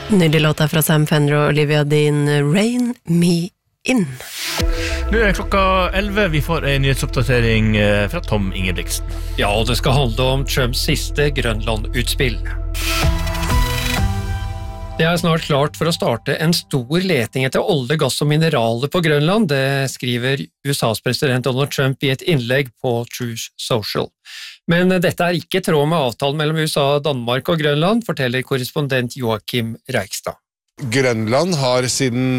Nydelig låta fra Sam Fender og Olivia Dean, Rain Me In. Nå klokka 11, vi får en nyhetsoppdatering fra Tom Ingebrigtsen. Ja, og det skal handle om Trumps siste Grønland-utspill. Det snart klart for å starte en stor leting etter olje, gass og mineraler på Grønland, det skriver USAs president Donald Trump i et innlegg på Truth Social. Men dette ikke tråd med avtalen mellom USA, Danmark og Grønland, forteller korrespondent Joakim Reikstad. Grønland har siden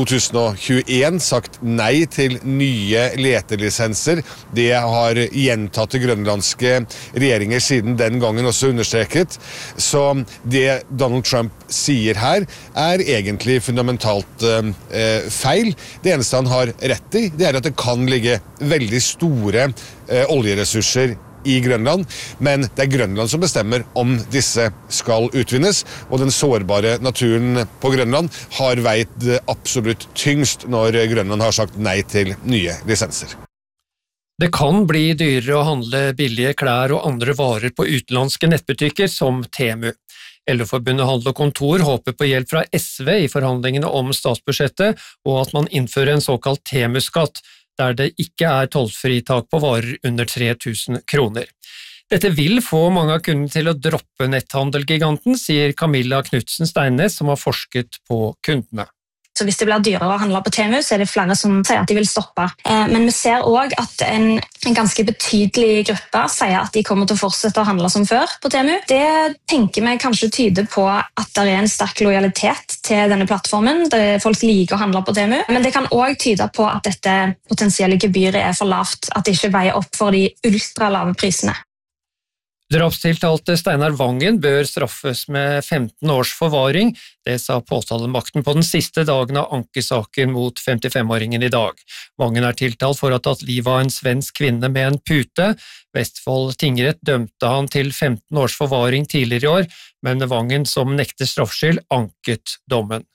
2021 sagt nei til nye letelisenser. Det har gjentatte grønlandske regjeringer siden den gangen også understreket. Så det Donald Trump sier her egentlig fundamentalt feil. Det eneste han har rett i, det at det kan ligge veldig store oljeressurser i Grønland, men det Grønland som bestemmer om disse skal utvinnes, og den sårbare naturen på Grønland har veid absolutt tyngst når Grønland har sagt nei til nye lisenser. Det kan bli dyrere å handle billige klær og andre varer på utenlandske nettbutikker som Temu. LO-forbundet Handel og Kontor håper på hjelp fra SV i forhandlingene om statsbudsjettet, og at man innfører en såkalt Temu-skatt, der det ikke tollfritak på varer under 3000 kroner. Dette vil få mange av kundene til å droppe netthandelgiganten, sier Camilla Knudsen Steinnes, som har forsket på kundene. Så hvis det blir dyrere å handle på Temu, så det flere som sier at de vil stoppe. Men vi ser også at en ganske betydelig gruppe sier at de kommer til å fortsette å handle som før på Temu. Det tenker vi kanskje tyder på at det en sterk lojalitet til denne plattformen, der folk liker å handle på Temu. Men det kan også tyde på at dette potensielle gebyret for lavt, at det ikke veier opp for de ultralave prisene. Drapstiltalte Steinar Vangen bør straffes med 15 års forvaring, det sa påtalemakten på den siste dagen av ankesaken mot 55-åringen i dag. Vangen tiltalt for å ha tatt livet av en svensk kvinne med en pute. Vestfold tingrett dømte han til 15 års forvaring tidligere i år, men Vangen, som nekter straffskyld, anket dommen.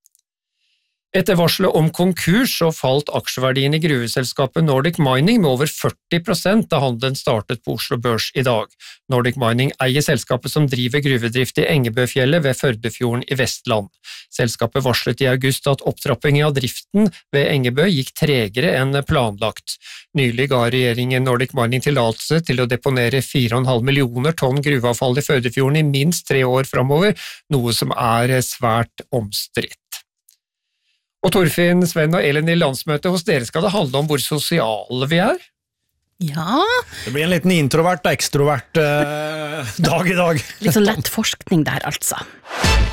Etter varselet om konkurs så falt aksjeverdien i gruveselskapet Nordic Mining med over 40% da handelen startet på Oslo Børs i dag. Nordic Mining eier selskapet som driver gruvedrift i Engebøfjellet ved Førdefjorden i Vestland. Selskapet varslet i august at opptrappingen av driften ved Engebø gikk tregere enn planlagt. Nylig ga regjeringen Nordic Mining tillatelse til å deponere 4,5 millioner tonn gruveavfall i Førdefjorden i minst 3 år fremover, noe som svært omstridt. Og Torfinn, Sven og Elin, i landsmøtet hos dere skal det handle om hvor sosiale vi Ja. Det blir en liten introvert og ekstrovert dag i dag. Litt sånn lett forskning der, altså.